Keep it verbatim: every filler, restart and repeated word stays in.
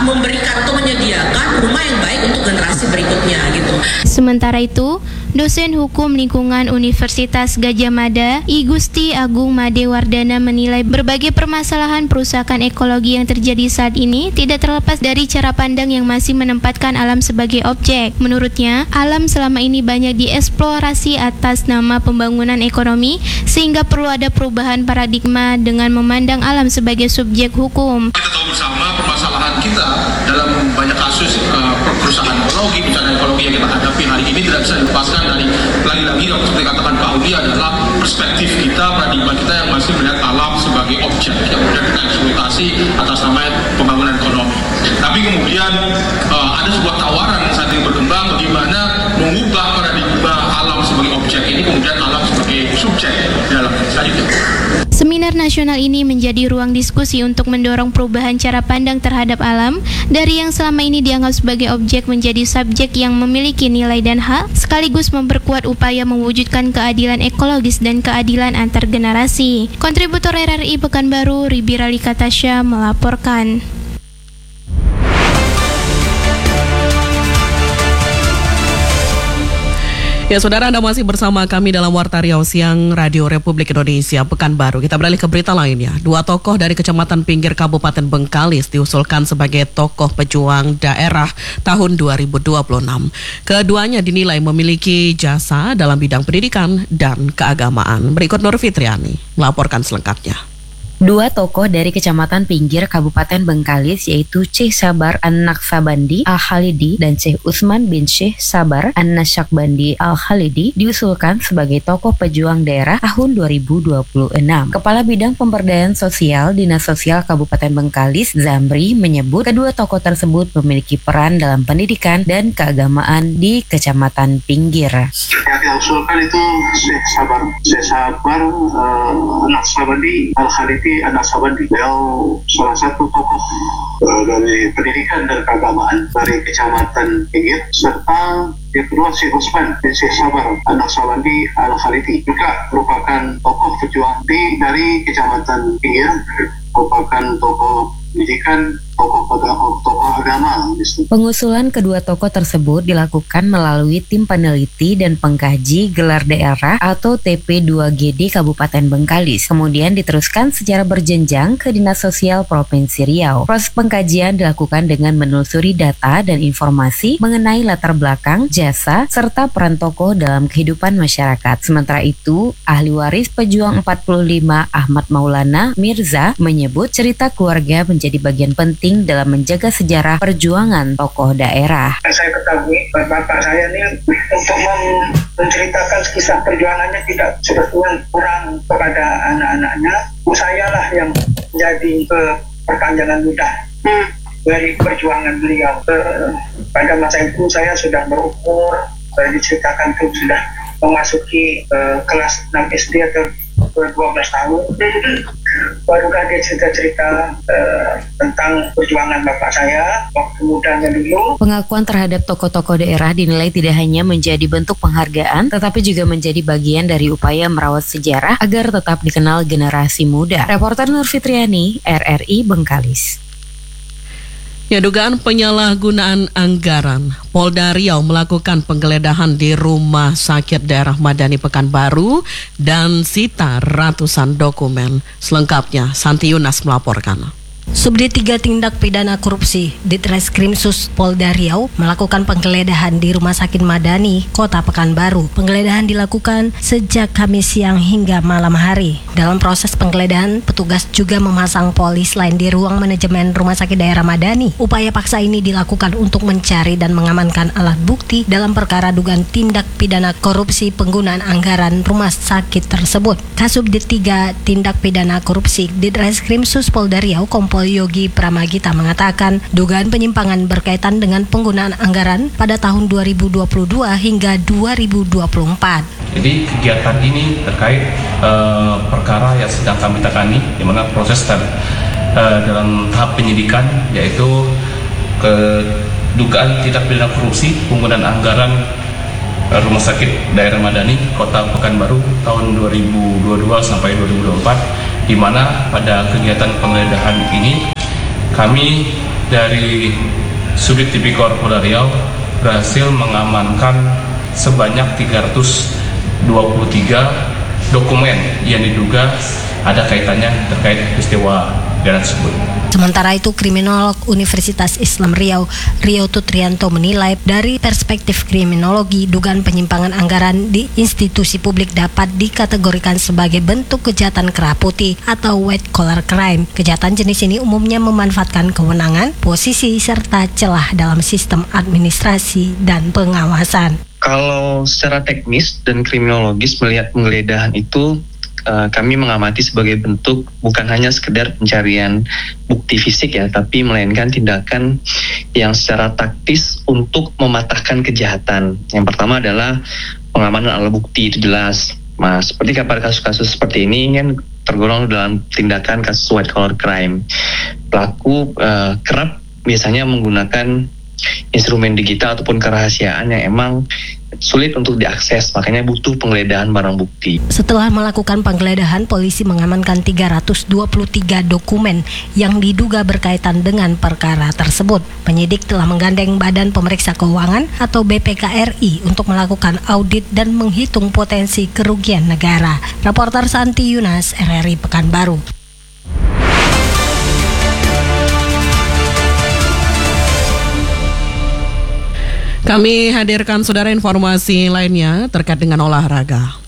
memberikan atau menyediakan rumah yang baik untuk generasi berikutnya gitu. Sementara itu, dosen hukum lingkungan Universitas Gadjah Mada, I Gusti Agung Made Wardana menilai berbagai permasalahan perusakan ekologi yang terjadi saat ini tidak terlepas dari cara pandang yang masih menempatkan alam sebagai objek. Menurutnya, alam selama ini banyak dieksplorasi atas nama pembangunan ekonomi, sehingga perlu ada perubahan paradigma dengan memandang alam sebagai subjek hukum. Kita tahu bersama permasalahan kita dalam banyak kasus uh, perusahaan ekologi, bencana ekologi yang kita hadapi hari ini tidak bisa dilepaskan dari lagi-lagi yang seperti katakan Pak Udi adalah perspektif kita, paradigma kita yang masih melihat alam sebagai objek yang kemudian kita eksploitasi atas nama pembangunan ekonomi. Tapi kemudian uh, ada sebuah tawaran saat ini berkembang bagaimana mengubah paradigma alam sebagai objek ini kemudian alam sebagai subjek dalam selanjutnya. Seminar nasional ini menjadi ruang diskusi untuk mendorong perubahan cara pandang terhadap alam dari yang selama ini dianggap sebagai objek menjadi subjek yang memiliki nilai dan hak, sekaligus memperkuat upaya mewujudkan keadilan ekologis dan keadilan antar generasi. Kontributor R R I Pekanbaru, Ribi Ralika Tasya melaporkan. Ya, saudara, Anda masih bersama kami dalam Warta Riau Siang Radio Republik Indonesia Pekanbaru. Kita beralih ke berita lainnya. Dua tokoh dari Kecamatan Pinggir Kabupaten Bengkalis diusulkan sebagai tokoh pejuang daerah tahun dua ribu dua puluh enam. Keduanya dinilai memiliki jasa dalam bidang pendidikan dan keagamaan. Berikut Nur Fitriani melaporkan selengkapnya. Dua tokoh dari Kecamatan Pinggir Kabupaten Bengkalis yaitu Syekh Sabar An-Naksabandi Al-Khalidi dan Syekh Utsman bin Syekh Sabar An-Nasyakbandi Al-Khalidi diusulkan sebagai tokoh pejuang daerah tahun dua ribu dua puluh enam. Kepala Bidang Pemberdayaan Sosial Dinas Sosial Kabupaten Bengkalis, Zamri, menyebut kedua tokoh tersebut memiliki peran dalam pendidikan dan keagamaan di Kecamatan Pinggir. Yang diusulkan itu Syekh Sabar, Syekh Sabar uh, An-Naksabandi Al-Khalidi An-Naksabandi. Beliau salah satu tokoh uh, dari pendidikan dan keagamaan dari Kecamatan Pinggir, serta yang kedua Syekh Utsman bin Syekh Sabar An-Naksabandi Al-Khalidi juga merupakan tokoh pejuang di dari Kecamatan Pinggir, merupakan tokoh pendidikan, tokoh tokoh tokoh agama. Pengusulan kedua tokoh tersebut dilakukan melalui tim peneliti dan pengkaji gelar daerah atau T P dua G D Kabupaten Bengkalis. Kemudian diteruskan secara berjenjang ke Dinas Sosial Provinsi Riau. Proses pengkajian dilakukan dengan menelusuri data dan informasi mengenai latar belakang, jasa, serta peran tokoh dalam kehidupan masyarakat. Sementara itu, ahli waris pejuang empat puluh lima Ahmad Maulana Mirza menyebut cerita keluarga menjadi bagian penting dalam menjaga sejarah perjuangan tokoh daerah. Saya ketahui bapak saya ini untuk menceritakan kisah perjuangannya tidak sebetulnya kurang kepada anak-anaknya. Saya lah yang menjadi perpanjangan lidah hmm. dari perjuangan beliau. Pada masa itu saya sudah berumur, saya diceritakan itu sudah memasuki uh, kelas enam S D atau dua belas tahun. Barulah dia cerita-cerita uh, tentang perjuangan bapak saya waktu mudanya dulu. Pengakuan terhadap tokoh-tokoh daerah dinilai tidak hanya menjadi bentuk penghargaan, tetapi juga menjadi bagian dari upaya merawat sejarah agar tetap dikenal generasi muda. Reporter Nur Fitriani, R R I Bengkalis. Ya, dugaan penyalahgunaan anggaran. Polda Riau melakukan penggeledahan di Rumah Sakit Daerah Madani Pekanbaru dan sita ratusan dokumen. Selengkapnya, Santi Yunas melaporkan. Subdit tiga Tindak Pidana Korupsi Ditreskrimsus Polda Riau melakukan penggeledahan di Rumah Sakit Madani, Kota Pekanbaru. Penggeledahan dilakukan sejak Kamis siang hingga malam hari. Dalam proses penggeledahan, petugas juga memasang polis lain di ruang manajemen Rumah Sakit Daerah Madani. Upaya paksa ini dilakukan untuk mencari dan mengamankan alat bukti dalam perkara dugaan tindak pidana korupsi penggunaan anggaran rumah sakit tersebut. Kasubdit tiga Tindak Pidana Korupsi Ditreskrimsus Polda Riau, Kompol Yogi Pramagita mengatakan dugaan penyimpangan berkaitan dengan penggunaan anggaran pada tahun dua ribu dua puluh dua hingga dua ribu dua puluh empat. Jadi kegiatan ini terkait uh, perkara yang sedang kami tangani, di mana proses ter, uh, dalam tahap penyidikan, yaitu ke dugaan tindak pidana korupsi penggunaan anggaran uh, Rumah Sakit Daerah Madani Kota Pekanbaru tahun dua ribu dua puluh dua sampai dua ribu dua puluh empat, di mana pada kegiatan penggeledahan ini kami dari Subdit Tipikor Polda Riau berhasil mengamankan sebanyak tiga ratus dua puluh tiga dokumen yang diduga ada kaitannya terkait peristiwa pidana tersebut. Sementara itu, kriminolog Universitas Islam Riau, Rio Tutrianto menilai dari perspektif kriminologi, dugaan penyimpangan anggaran di institusi publik dapat dikategorikan sebagai bentuk kejahatan kera putih atau white collar crime. Kejahatan jenis ini umumnya memanfaatkan kewenangan, posisi, serta celah dalam sistem administrasi dan pengawasan. Kalau secara teknis dan kriminologis melihat penggeledahan itu, Uh, kami mengamati sebagai bentuk bukan hanya sekedar pencarian bukti fisik ya, tapi melainkan tindakan yang secara taktis untuk mematahkan kejahatan. Yang pertama adalah pengamanan alat bukti, itu jelas. Nah, seperti pada kasus-kasus seperti ini kan tergolong dalam tindakan kasus white collar crime. Pelaku uh, kerap biasanya menggunakan instrumen digital ataupun kerahasiaan yang emang sulit untuk diakses, makanya butuh penggeledahan barang bukti. Setelah melakukan penggeledahan, polisi mengamankan tiga ratus dua puluh tiga dokumen yang diduga berkaitan dengan perkara tersebut. Penyidik telah menggandeng Badan Pemeriksa Keuangan atau B P K R I untuk melakukan audit dan menghitung potensi kerugian negara. Reporter Santi Yunas, R R I Pekanbaru. Kami hadirkan saudara informasi lainnya terkait dengan olahraga.